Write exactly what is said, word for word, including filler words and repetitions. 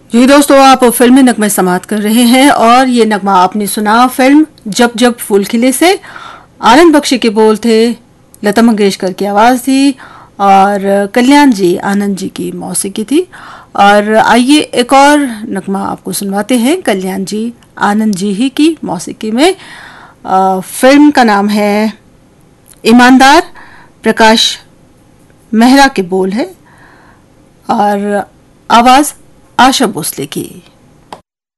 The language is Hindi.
जी दोस्तों, आप फिल्मी नगमे समाप्त कर रहे हैं और ये नगमा आपने सुना फिल्म जब जब फूल खिले से। आनंद बख्शी के बोल थे, लता मंगेशकर की आवाज़ थी और कल्याण जी आनंद जी की मौसीकी थी। और आइए एक और नगमा आपको सुनवाते हैं कल्याण जी आनंद जी ही की मौसीकी में। आ, फिल्म का नाम है ईमानदार, प्रकाश मेहरा के बोल है और आवाज़ आशा भोसले की।